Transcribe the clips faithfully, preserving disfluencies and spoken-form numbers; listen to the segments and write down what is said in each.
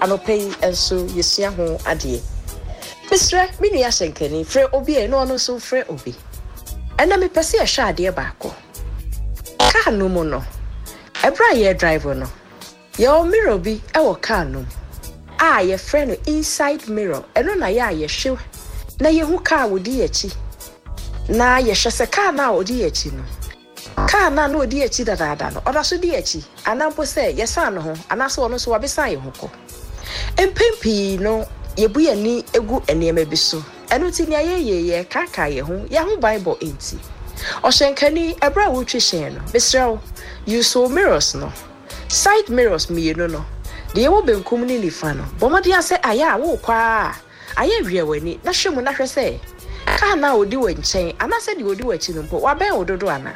Anopei enso yesia ho ade. Misre mini asenkani frɛ obi e no ono so frɛ obi. Ena me pese a hwa ade baako. Car no mo no. Ebra ye driver no. Ye o mirror bi e wo car no. Ah ye frɛ no inside mirror. Eno na ye ye hwe. Na ye hu car wodi achi. Na ye hwe se car na wodi achi no. Car na no wodi achi dadaada no. Oda so di achi. Anampo se ye san no ho. Anaso ono so wabesan ye ho ko. Empempi no yebu yani egu enema bi so. Eno ti nia ye ye ye kaka ye ho. Ya ho Bible enti. Oshenkani ebra wo twehyen no. Besrew you saw mirrors no. Side mirrors me no no. De wo benkum ni nifa no. Bomodi ase aya wo kwa. Aya wie wani na hwemu na hwe se. Ka na odi wo nchen anase de odi wo achi no mpo. Wa ben ododo ana.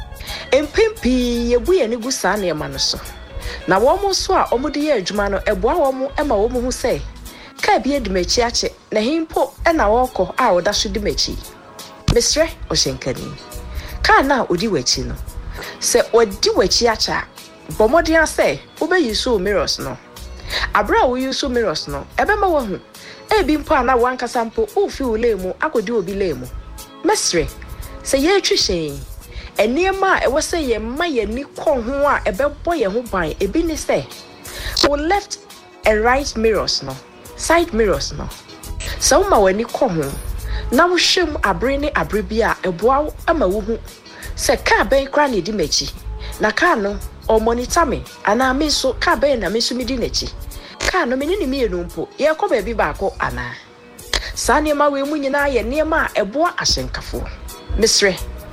Empempi yebu yani gu sa na ema no so. Na wo mo so a omode ye adwuma no eboa wo mo ema wo mo hu se. Ka bia de machi ache na himpo e na wo kɔ a wo da so de machi. Mesre Oshenkani. Ka na odi wo achi no. Se odi wo achi acha. Bomodi ase wo be use mirrors no. Abra wo use mirrors no. Ebe ma wo hu. E bi mpo ana wankasa mpo o fi wo lemu akodi obi lemu. Mesre se ye twehyen. Eniema e wo se ye ma ye ni kɔ ho a ebe bɔ ye ho ban ebi ni se wo left and right mirrors no. Side mirrors no. So ma wani kɔ ho. Na wo hwem abre ne abre bi a eboa ama wo hu. Se car ben kra na di machi. Na car no o monitor me ana me so car ben na me so me di nachi. Car no me ni me enu mpo. Ye kɔ ba bi ba kɔ ana. Sa ne ma we mu nyina ye ne ma eboa ahyenkafo. Misre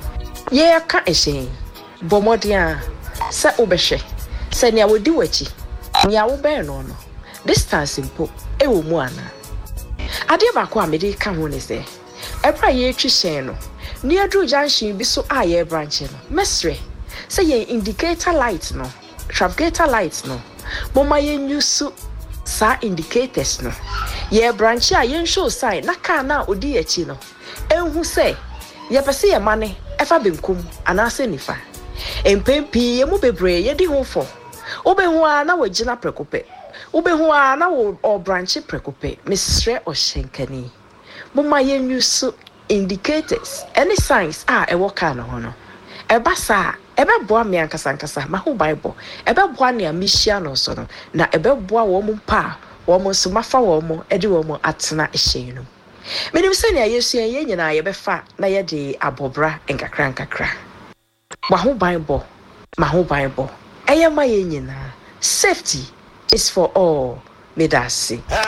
ye ka ehyen. Bomodia se obehwe. Se ne awodi wachi. Nya wo ben no no. Distance mpo e wo mu ana. Ade ba ko a me de ka ho ne se. Ebra ye twehyen no. Ni adu junction bi so a ye branch no. Mesre say ye indicator light no. Trafficator light no. Moma ye nyusu sa indicators no. Ye branch a ye show sign na car na odi achi no. Enhu say ye pese ye mane efa benkum anase nifa. Empempi ye mu bebre ye di ho fo. Obehu a na wagina prekope. Obehu a na wo o branch prekope. Mesre Oshenkani. Moma ye nyusu indicators any signs ah e work no ho no eba sa ebe boa me ankasa ankasa ma ho Bible ebe boa ne amihia no so no na ebe boa wo mo pa wo mo so mafa wo mo e de wo mo atena ehyen no menim se ne Yesu en ye nyina ye be fa na ye de abobra enkakra enkakra ma ho Bible ma ho Bible eye ma ye nyina safety is for all medasi